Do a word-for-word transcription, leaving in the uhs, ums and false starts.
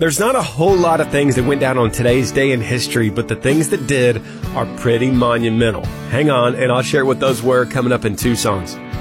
There's not a whole lot of things that went down on today's day in history, but the things that did are pretty monumental. Hang on, and I'll share what those were coming up in two songs.